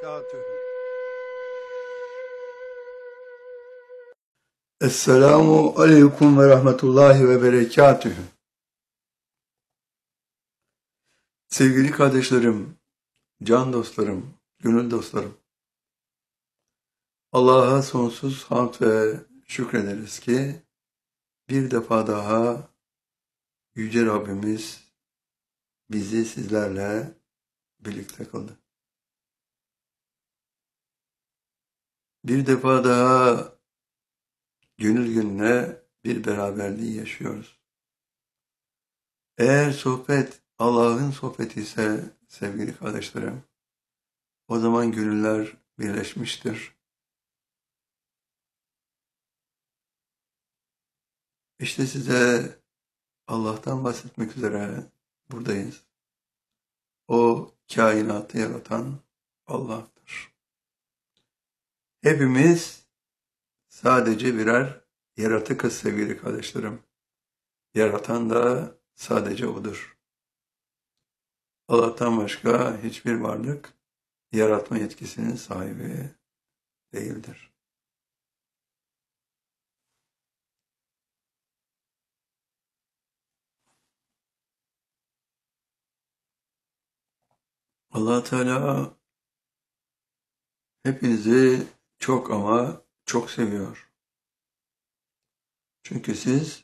berekatühü. Esselamu aleyküm ve rahmetullahi ve berekatühü. Sevgili kardeşlerim, can dostlarım, gönül dostlarım. Allah'a sonsuz hamd ve şükrederiz ki bir defa daha Yüce Rabbimiz bizi sizlerle birlikte kıldı. Bir defa daha gönül gönüle bir beraberliği yaşıyoruz. Eğer sohbet Allah'ın sohbeti ise sevgili kardeşlerim, o zaman gönüller birleşmiştir. İşte size Allah'tan bahsetmek üzere buradayız. O kainatı yaratan Allah'tır. Hepimiz sadece birer yaratıkız sevgili kardeşlerim. Yaratan da sadece O'dur. Allah'tan başka hiçbir varlık yaratma yetkisinin sahibi değildir. Allah Teala hepinizi çok ama çok seviyor. Çünkü siz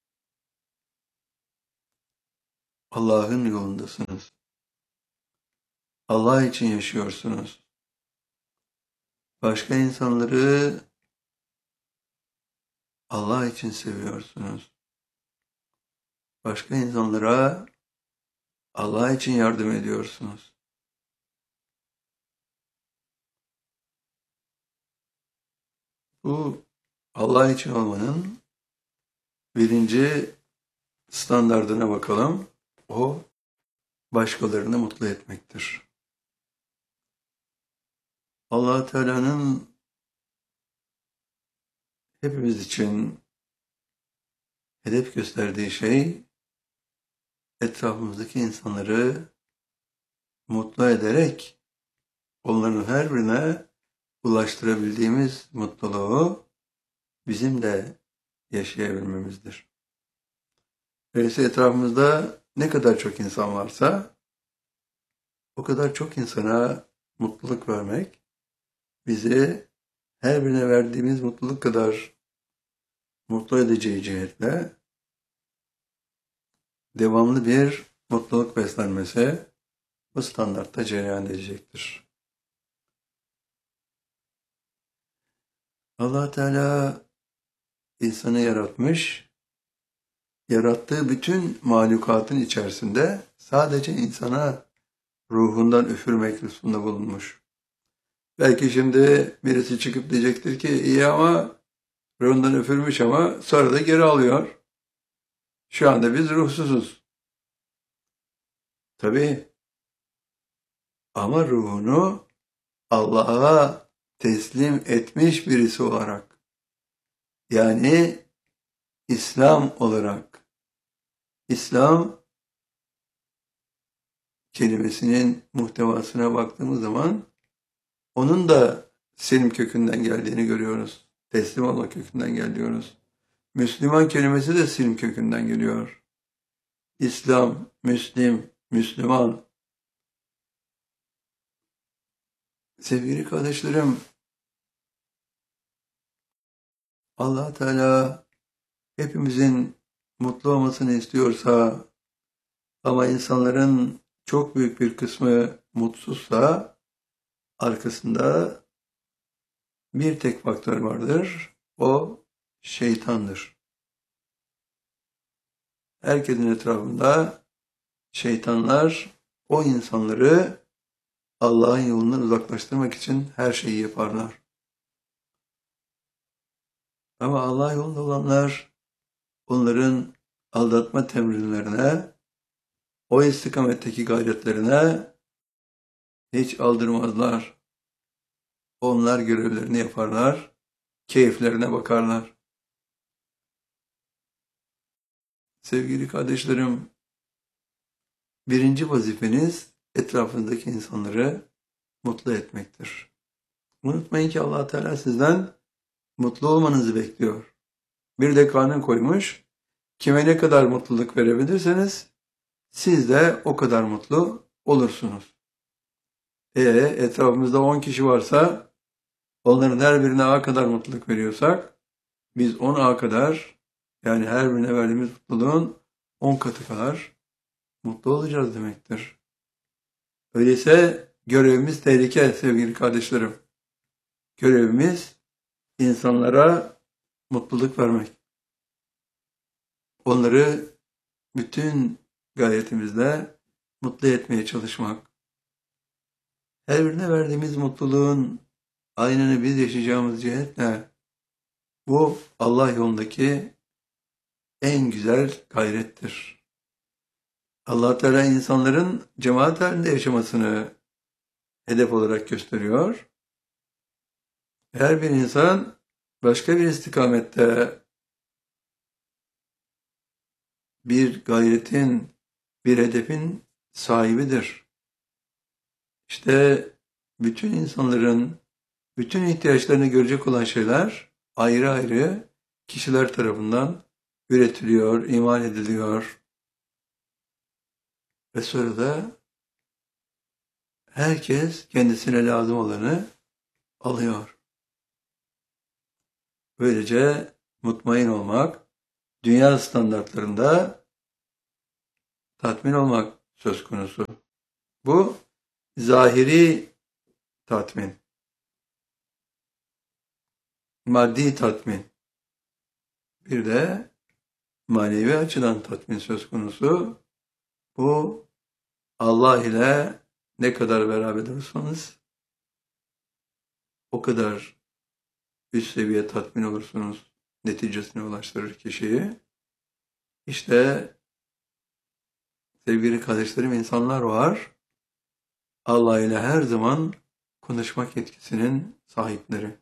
Allah'ın yolundasınız. Allah için yaşıyorsunuz. Başka insanları Allah için seviyorsunuz. Başka insanlara Allah için yardım ediyorsunuz. Bu Allah için olmanın birinci standardına bakalım. O başkalarını mutlu etmektir. Allah Teala'nın hepimiz için hedef gösterdiği şey etrafımızdaki insanları mutlu ederek onların her birine ulaştırabildiğimiz mutluluğu bizim de yaşayabilmemizdir. Öyleyse etrafımızda ne kadar çok insan varsa o kadar çok insana mutluluk vermek bizi her birine verdiğimiz mutluluk kadar mutlu edeceği cihetle devamlı bir mutluluk beslenmesi bu standartta cereyan edecektir. Allah Teala insanı yaratmış, yarattığı bütün mahlukatın içerisinde sadece insana ruhundan üfürmek lütfunda bulunmuş. Belki şimdi birisi çıkıp diyecektir ki iyi ama ruhundan üfürmüş ama sonra da geri alıyor. Şu anda biz ruhsuzuz. Tabii ama ruhunu Allah'a teslim etmiş birisi olarak, yani İslam olarak, İslam kelimesinin muhtevasına baktığımız zaman onun da selim kökünden geldiğini görüyoruz. Teslim olma kökünden geliyoruz. Müslüman kelimesi de selim kökünden geliyor. İslam, Müslim, Müslüman. Sevgili kardeşlerim, Allah Teala hepimizin mutlu olmasını istiyorsa ama insanların çok büyük bir kısmı mutsuzsa arkasında bir tek faktör vardır. O şeytandır. Herkesin etrafında şeytanlar o insanları Allah'ın yolundan uzaklaştırmak için her şeyi yaparlar. Ama Allah yolunda olanlar onların aldatma temrinlerine, o istikametteki gayretlerine hiç aldırmazlar. Onlar görevlerini yaparlar, keyiflerine bakarlar. Sevgili kardeşlerim, birinci vazifeniz etrafınızdaki insanları mutlu etmektir. Unutmayın ki Allah Teala sizden mutlu olmanızı bekliyor. Bir de kanun koymuş. Kime ne kadar mutluluk verebilirseniz siz de o kadar mutlu olursunuz. Etrafımızda 10 kişi varsa onların her birine A kadar mutluluk veriyorsak biz 10 A kadar, yani her birine verdiğimiz mutluluğun 10 katı kadar mutlu olacağız demektir. Öyleyse görevimiz tehlike sevgili kardeşlerim. Görevimiz insanlara mutluluk vermek. Onları bütün gayretimizle mutlu etmeye çalışmak. Her birine verdiğimiz mutluluğun aynını biz yaşayacağımız cihet ne? Bu Allah yolundaki en güzel gayrettir. Allah Teala insanların cemaat halinde yaşamasını hedef olarak gösteriyor. Her bir insan başka bir istikamette bir gayretin, bir hedefin sahibidir. İşte bütün insanların bütün ihtiyaçlarını görecek olan şeyler ayrı ayrı kişiler tarafından üretiliyor, imal ediliyor. Ve sonra da herkes kendisine lazım olanı alıyor. Böylece mutmain olmak, dünya standartlarında tatmin olmak söz konusu. Bu zahiri tatmin, maddi tatmin. Bir de manevi açıdan tatmin söz konusu. Bu Allah ile ne kadar beraber olursanız o kadar üst seviye tatmin olursunuz. Neticesine ulaştırır kişiyi. İşte sevgili kardeşlerim, insanlar var. Allah ile her zaman konuşmak yetkisinin sahipleri.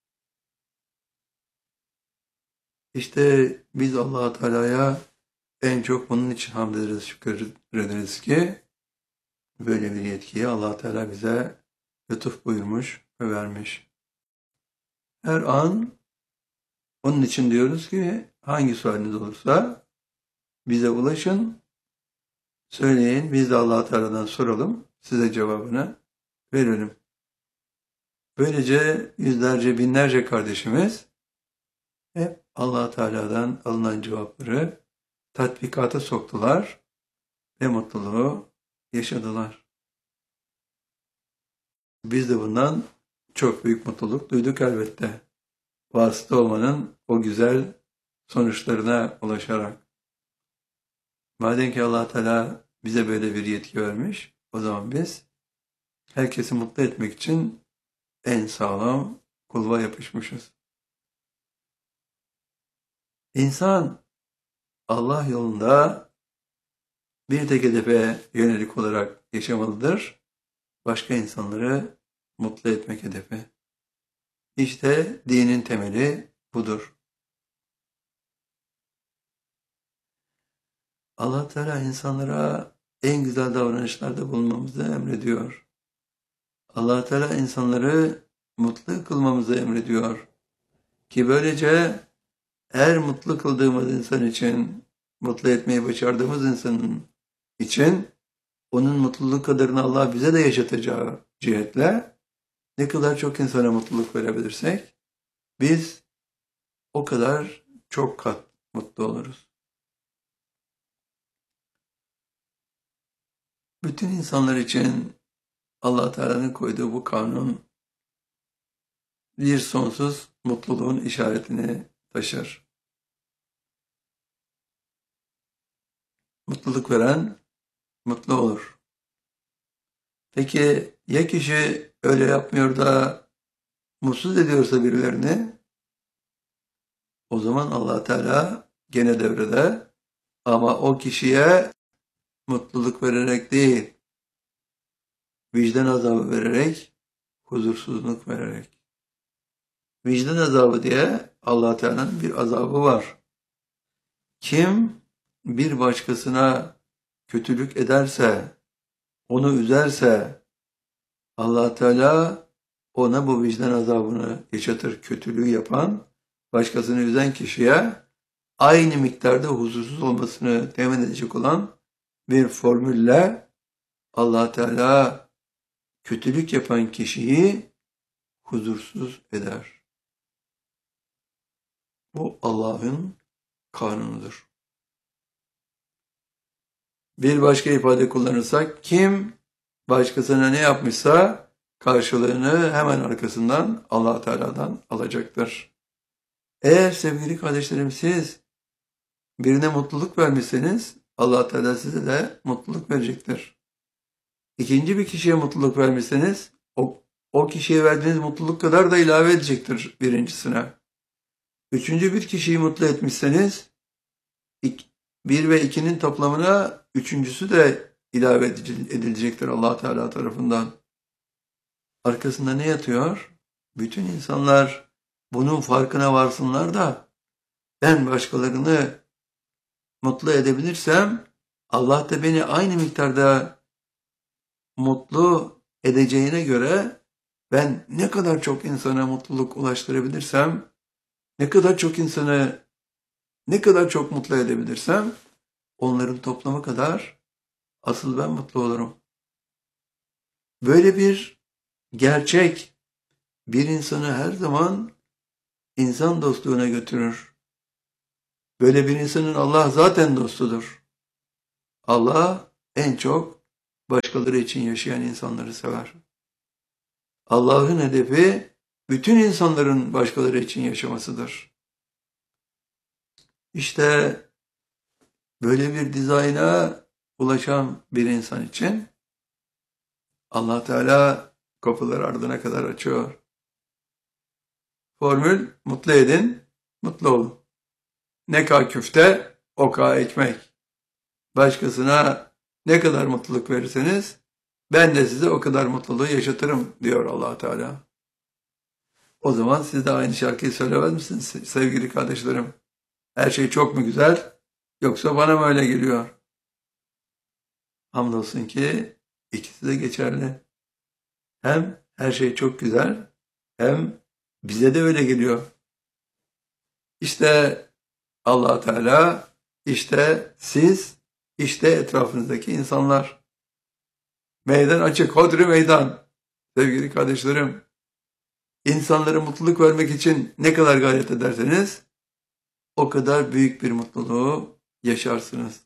İşte biz Allah Teala'ya en çok bunun için hamd ederiz, şükür ederiz ki böyle bir yetkiyi Allah Teala bize lütuf buyurmuş ve vermiş. Her an onun için diyoruz ki hangi sualiniz olursa bize ulaşın, söyleyin, biz de Allah Teala'dan soralım, size cevabını verelim. Böylece yüzlerce, binlerce kardeşimiz hep Allah Teala'dan alınan cevapları tatbikata soktular ve mutluluğu yaşadılar. Biz de bundan çok büyük mutluluk duyduk elbette. Vasıta olmanın o güzel sonuçlarına ulaşarak. Madem ki Allah Teala bize böyle bir yetki vermiş, o zaman biz herkesi mutlu etmek için en sağlam kulba yapışmışız. İnsan Allah yolunda bir tek hedefe yönelik olarak yaşamalıdır. Başka insanları mutlu etmek hedefi. İşte dinin temeli budur. Allah Teala insanlara en güzel davranışlarda bulunmamızı emrediyor. Allah Teala insanları mutlu kılmamızı emrediyor. Ki böylece her mutlu kıldığımız insan için, mutlu etmeyi başardığımız insanın için onun mutluluk kadarını Allah bize de yaşatacağı cihetle ne kadar çok insana mutluluk verebilirsek biz o kadar çok kat mutlu oluruz. Bütün insanlar için Allah Teala'nın koyduğu bu kanun bir sonsuz mutluluğun işaretini taşır. Mutluluk veren mutlu olur. Peki ya kişi öyle yapmıyor da mutsuz ediyorsa birilerini, o zaman Allah Teala gene devrede, ama o kişiye mutluluk vererek değil, vicdan azabı vererek, huzursuzluk vererek. Vicdan azabı diye Allah Teala'nın bir azabı var. Kim bir başkasına kötülük ederse, onu üzerse, Allah Teala ona bu vicdan azabını yaşatır. Kötülüğü yapan, başkasını üzen kişiye aynı miktarda huzursuz olmasını temin edecek olan bir formülle Allah Teala kötülük yapan kişiyi huzursuz eder. Bu Allah'ın kanunudur. Bir başka ifade kullanırsak, kim başkasına ne yapmışsa karşılığını hemen arkasından Allah Teala'dan alacaktır. Eğer sevgili kardeşlerim siz birine mutluluk vermişseniz Allah Teala size de mutluluk verecektir. İkinci bir kişiye mutluluk vermişseniz o kişiye verdiğiniz mutluluk kadar da ilave edecektir birincisine. Üçüncü bir kişiyi mutlu etmişseniz bir ve ikinin toplamına üçüncüsü de ilave edilecektir Allah Teala tarafından. Arkasında ne yatıyor? Bütün insanlar bunun farkına varsınlar da ben başkalarını mutlu edebilirsem Allah da beni aynı miktarda mutlu edeceğine göre ben ne kadar çok insana mutluluk ulaştırabilirsem, ne kadar çok insanı ne kadar çok mutlu edebilirsem onların toplamı kadar asıl ben mutlu olurum. Böyle bir gerçek bir insanı her zaman insan dostluğuna götürür. Böyle bir insanın Allah zaten dostudur. Allah en çok başkaları için yaşayan insanları sever. Allah'ın hedefi bütün insanların başkaları için yaşamasıdır. İşte böyle bir dizayna ulaşan bir insan için Allah Teala kapıları ardına kadar açıyor. Formül mutlu edin, mutlu olun. Ne kadar küfte, o kadar ekmek. Başkasına ne kadar mutluluk verirseniz ben de size o kadar mutluluğu yaşatırım diyor Allah Teala. O zaman siz de aynı şarkıyı söylemez misiniz sevgili kardeşlerim? Her şey çok mu güzel yoksa bana mı öyle geliyor? Hamdolsun ki ikisi de geçerli. Hem her şey çok güzel hem bize de öyle geliyor. İşte Allah Teala, işte siz, işte etrafınızdaki insanlar. Meydan açık, hodri meydan. Sevgili kardeşlerim, insanlara mutluluk vermek için ne kadar gayret ederseniz o kadar büyük bir mutluluğu yaşarsınız.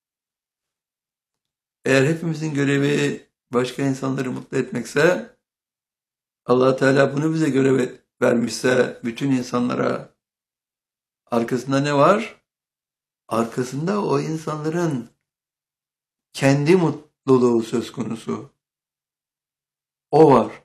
Eğer hepimizin görevi başka insanları mutlu etmekse, Allah Teala bunu bize görev vermişse bütün insanlara, arkasında ne var? Arkasında o insanların kendi mutluluğu söz konusu. O var.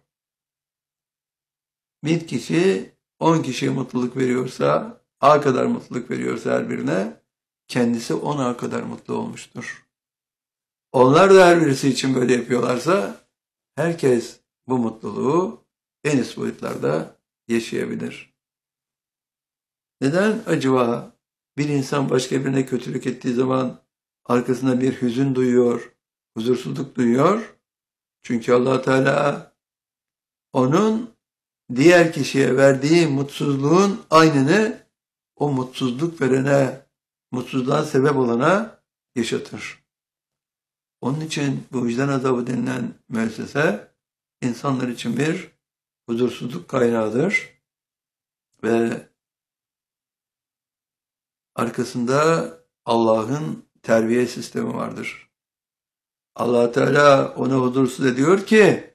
Bir kişi 10 kişiye mutluluk veriyorsa, A kadar mutluluk veriyorsa her birine, kendisi 10 kadar mutlu olmuştur. Onlar da her birisi için böyle yapıyorlarsa, herkes bu mutluluğu en üst boyutlarda yaşayabilir. Neden acaba bir insan başka birine kötülük ettiği zaman arkasında bir hüzün duyuyor, huzursuzluk duyuyor? Çünkü Allah Teala onun diğer kişiye verdiği mutsuzluğun aynını o mutsuzluk verene, mutsuzluğa sebep olana yaşatır. Onun için bu vicdan azabı denilen müessese insanlar için bir huzursuzluk kaynağıdır ve arkasında Allah'ın terbiye sistemi vardır. Allah Teala onu huzursuz ediyor ki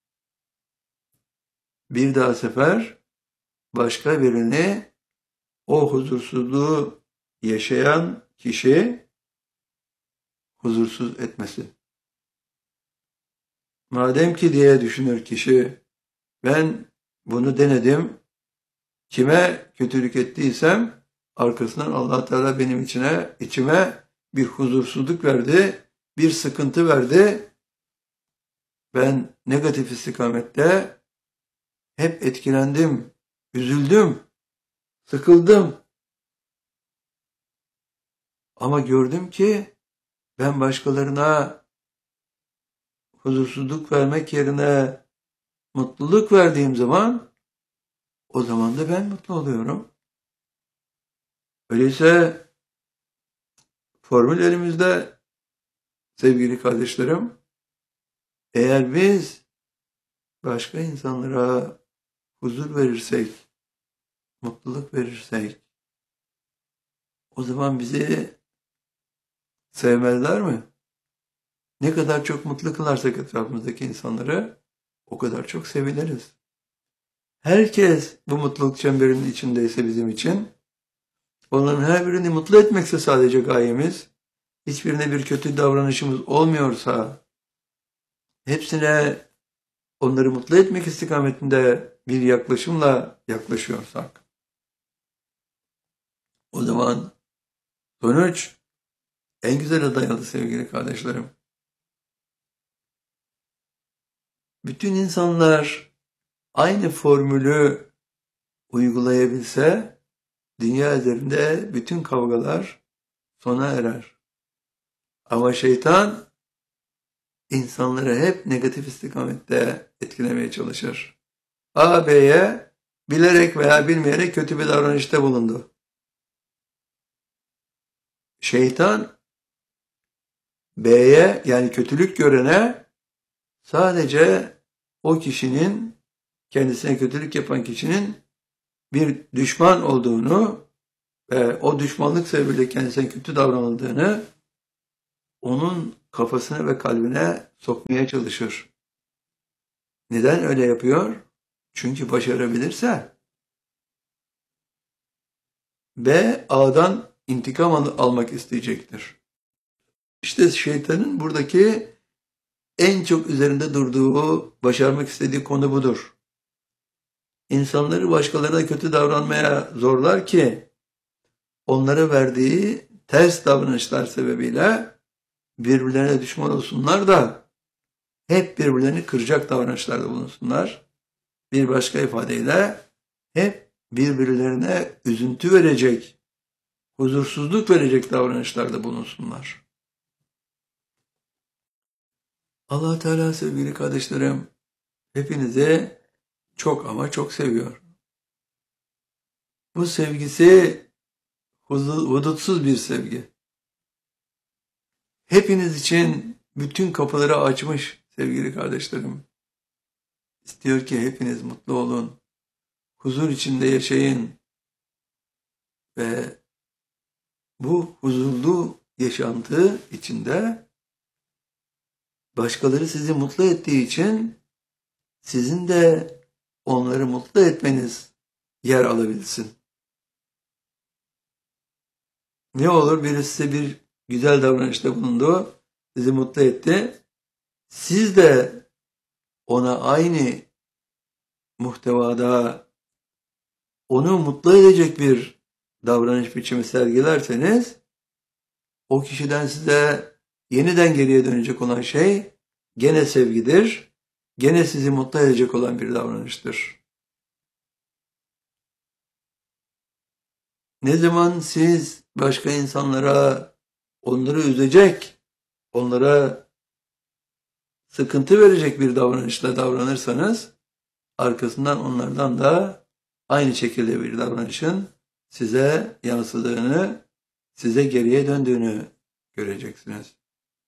bir daha sefer başka birini o huzursuzluğu yaşayan kişi huzursuz etmesin. Madem ki diye düşünür kişi, ben bunu denedim, kime kötülük ettiysem arkasından Allah Teala benim içime bir huzursuzluk verdi, bir sıkıntı verdi. Ben negatif istikamette hep etkilendim, üzüldüm, sıkıldım. Ama gördüm ki ben başkalarına huzursuzluk vermek yerine mutluluk verdiğim zaman o zaman da ben mutlu oluyorum. Öyleyse formül elimizde sevgili kardeşlerim. Eğer biz başka insanlara huzur verirsek, mutluluk verirsek, o zaman bizi sevmezler mi? Ne kadar çok mutlu kılarsak etrafımızdaki insanları, o kadar çok seviliriz. Herkes bu mutluluk çemberinin içindeyse bizim için, onların her birini mutlu etmekse sadece gayemiz, hiçbirine bir kötü davranışımız olmuyorsa, hepsine onları mutlu etmek istikametinde bir yaklaşımla yaklaşıyorsak, o zaman sonuç en güzele dayalı sevgili kardeşlerim. Bütün insanlar aynı formülü uygulayabilse, dünya üzerinde bütün kavgalar sona erer. Ama şeytan insanları hep negatif istikamette etkilemeye çalışır. A, B'ye bilerek veya bilmeyerek kötü bir davranışta bulundu. Şeytan B'ye, yani kötülük görene, sadece o kişinin, kendisine kötülük yapan kişinin bir düşman olduğunu ve o düşmanlık sebebiyle kendisine kötü davranıldığını onun kafasına ve kalbine sokmaya çalışır. Neden öyle yapıyor? Çünkü başarabilirse B, A'dan intikam almak isteyecektir. İşte şeytanın buradaki en çok üzerinde durduğu, başarmak istediği konu budur. İnsanları başkalarına kötü davranmaya zorlar ki onlara verdiği ters davranışlar sebebiyle birbirlerine düşman olsunlar da hep birbirlerini kıracak davranışlarda bulunsunlar. Bir başka ifadeyle hep birbirlerine üzüntü verecek, huzursuzluk verecek davranışlarda bulunsunlar. Allah Teala sevgili kardeşlerim, hepinizi çok ama çok seviyor. Bu sevgisi hudutsuz bir sevgi. Hepiniz için bütün kapıları açmış sevgili kardeşlerim. İstiyor ki hepiniz mutlu olun, huzur içinde yaşayın ve bu huzurlu yaşantı içinde başkaları sizi mutlu ettiği için sizin de onları mutlu etmeniz yer alabilsin. Ne olur, birisi size bir güzel davranışta bulundu, sizi mutlu etti. Siz de ona aynı muhtevada onu mutlu edecek bir davranış biçimi sergilerseniz, o kişiden size yeniden geriye dönecek olan şey gene sevgidir, gene sizi mutlu edecek olan bir davranıştır. Ne zaman siz başka insanlara onları üzecek, onlara sıkıntı verecek bir davranışla davranırsanız, arkasından onlardan da aynı şekilde bir davranışın size yansıdığını, size geriye döndüğünü göreceksiniz.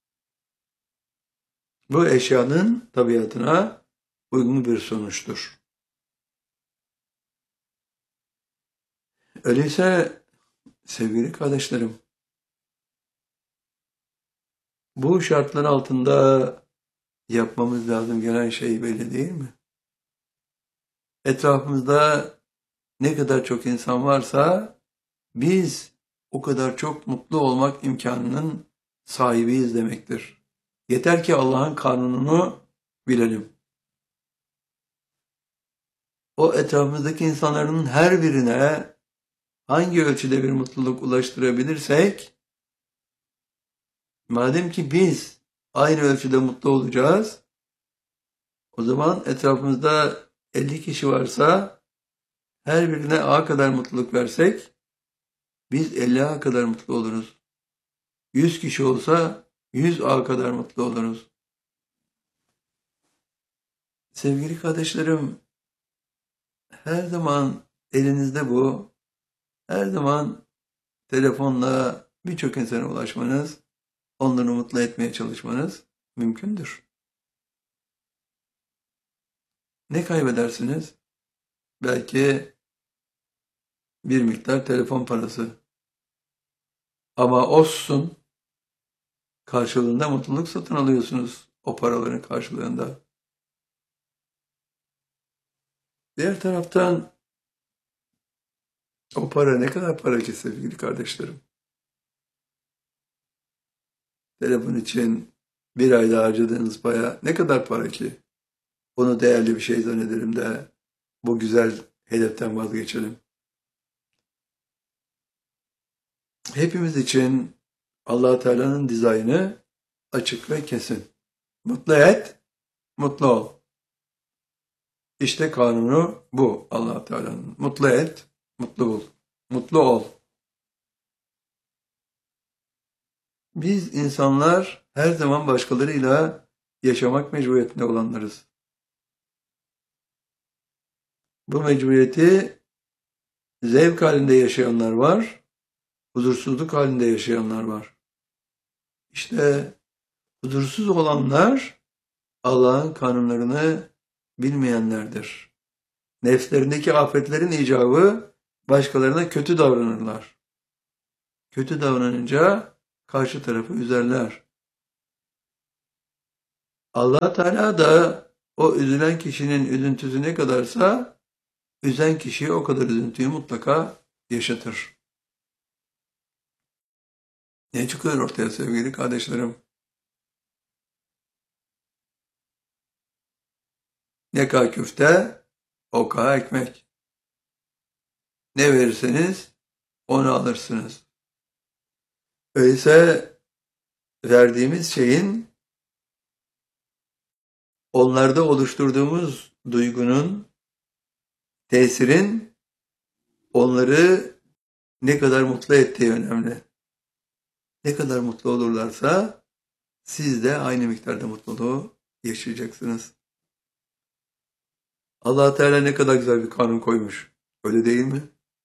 Bu eşyanın tabiatına uygun bir sonuçtur. Öyleyse sevgili kardeşlerim, bu şartlar altında yapmamız lazım gelen şey belli değil mi? Etrafımızda ne kadar çok insan varsa biz o kadar çok mutlu olmak imkanının sahibiyiz demektir. Yeter ki Allah'ın kanununu bilelim. O etrafımızdaki insanların her birine hangi ölçüde bir mutluluk ulaştırabilirsek, madem ki biz aynı ölçüde mutlu olacağız, o zaman etrafımızda 50 kişi varsa her birine A kadar mutluluk versek biz 50A kadar mutlu oluruz. 100 kişi olsa 100A kadar mutlu oluruz. Sevgili kardeşlerim, her zaman elinizde bu, her zaman telefonla birçok insana ulaşmanız, onları mutlu etmeye çalışmanız mümkündür. Ne kaybedersiniz? Belki bir miktar telefon parası. Ama olsun, karşılığında mutluluk satın alıyorsunuz o paraların karşılığında. Diğer taraftan o para ne kadar para ki sevgili kardeşlerim? Telefon için bir ayda harcadığınız para ne kadar para ki? Onu değerli bir şey zannedelim de bu güzel hedeften vazgeçelim. Hepimiz için Allah Teala'nın dizaynı açık ve kesin. Mutlu et, mutlu ol. İşte kanunu bu Allah Teala'nın. Mutlu et, mutlu bul. Mutlu ol. Biz insanlar her zaman başkalarıyla yaşamak mecburiyetinde olanlarız. Bu mecburiyeti zevk halinde yaşayanlar var, huzursuzluk halinde yaşayanlar var. İşte huzursuz olanlar Allah'ın kanunlarını bilmeyenlerdir. Nefslerindeki afetlerin icabı başkalarına kötü davranırlar. Kötü davranınca karşı tarafı üzerler. Allah Teala da o üzülen kişinin üzüntüsü ne kadarsa üzen kişiye o kadar üzüntüyü mutlaka yaşatır. Ne çıkıyor ortaya sevgili kardeşlerim? Ne kadar küfte, o kadar ekmek. Ne verirseniz onu alırsınız. Öyleyse verdiğimiz şeyin onlarda oluşturduğumuz duygunun, tesirin onları ne kadar mutlu ettiği önemli. Ne kadar mutlu olurlarsa siz de aynı miktarda mutluluğu yaşayacaksınız. Allah Teala ne kadar güzel bir kanun koymuş. Öyle değil mi?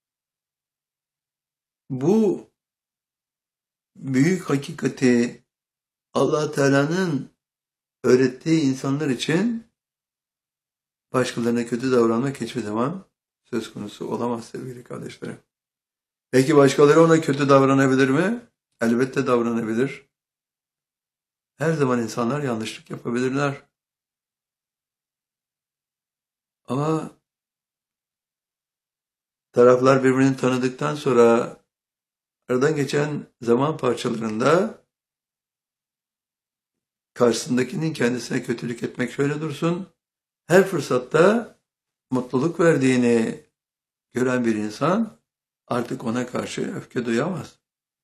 Bu büyük hakikati Allah Teala'nın öğrettiği insanlar için başkalarına kötü davranmak hiçbir zaman söz konusu olamaz sevgili kardeşlerim. Peki başkaları ona kötü davranabilir mi? Elbette davranabilir. Her zaman insanlar yanlışlık yapabilirler. Ama taraflar birbirini tanıdıktan sonra aradan geçen zaman parçalarında karşısındakinin kendisine kötülük etmek şöyle dursun, her fırsatta mutluluk verdiğini gören bir insan artık ona karşı öfke duyamaz.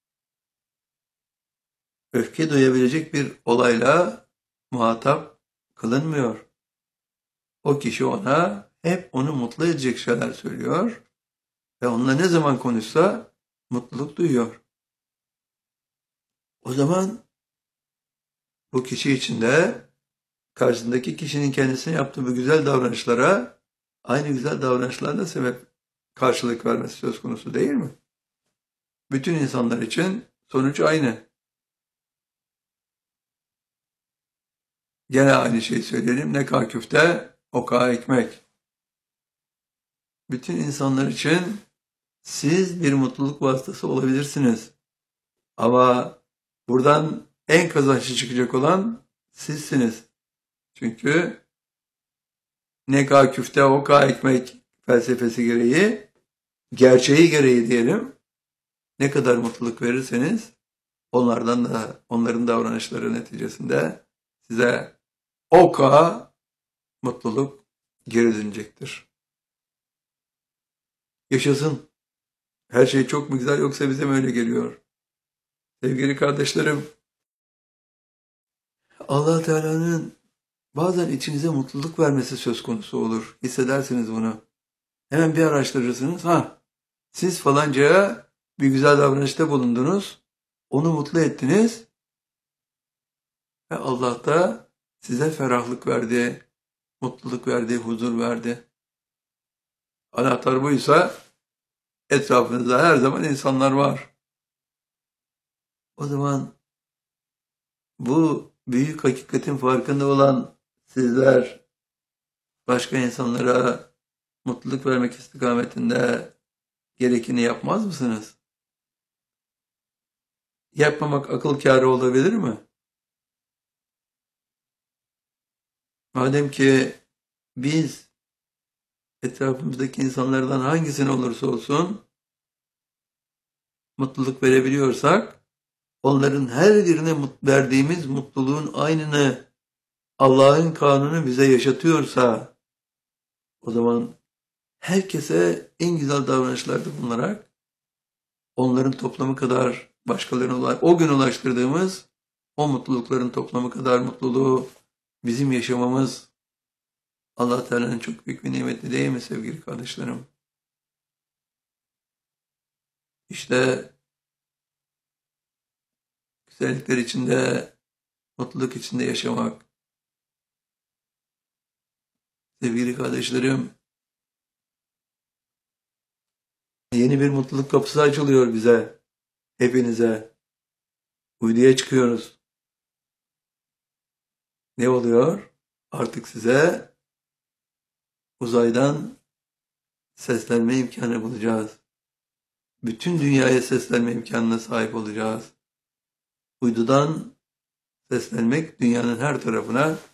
Öfke duyabilecek bir olayla muhatap kılınmıyor. O kişi ona hep onu mutlu edecek şeyler söylüyor ve onunla ne zaman konuşsa mutluluk duyuyor. O zaman bu kişi için de karşısındaki kişinin kendisine yaptığı bu güzel davranışlara aynı güzel davranışlarla sebep karşılık vermesi söz konusu değil mi? Bütün insanlar için sonuç aynı. Gene aynı şeyi söyleyelim. Ne kadar küfte, o kadar ekmek. Bütün insanlar için siz bir mutluluk vasıtası olabilirsiniz. Ama buradan en kazançlı çıkacak olan sizsiniz. Çünkü ne kadar küfte, o kadar ekmek felsefesi gereği, gerçeği gereği diyelim, ne kadar mutluluk verirseniz onların davranışları neticesinde size o kadar mutluluk geri dönecektir. Yaşasın. Her şey çok mu güzel yoksa bize mi öyle geliyor? Sevgili kardeşlerim, Allah Teala'nın bazen içinize mutluluk vermesi söz konusu olur. Hissedersiniz bunu. Hemen bir araştırırsınız. Siz falancaya bir güzel davranışta bulundunuz. Onu mutlu ettiniz. Ve Allah da size ferahlık verdi. mutluluk verdi, huzur verdi. Anahtar buysa etrafınızda her zaman insanlar var. O zaman bu büyük hakikatin farkında olan sizler başka insanlara mutluluk vermek istikametinde gerekeni yapmaz mısınız? Yapmamak akıl kârı olabilir mi? Madem ki biz etrafımızdaki insanlardan hangisine olursa olsun mutluluk verebiliyorsak, onların her birine verdiğimiz mutluluğun aynını Allah'ın kanunu bize yaşatıyorsa, o zaman herkese en güzel davranışlarda bulunarak onların toplamı kadar başkalarına o gün ulaştırdığımız o mutlulukların toplamı kadar mutluluğu bizim yaşamamız Allah Teala'nın çok büyük bir nimeti değil mi sevgili kardeşlerim? İşte güzellikler içinde, mutluluk içinde yaşamak. Sevgili kardeşlerim, yeni bir mutluluk kapısı açılıyor bize, hepinize. Uyduya çıkıyoruz. Ne oluyor? Artık size uzaydan seslenme imkanı bulacağız. Bütün dünyaya seslenme imkanına sahip olacağız. Uydudan seslenmek dünyanın her tarafına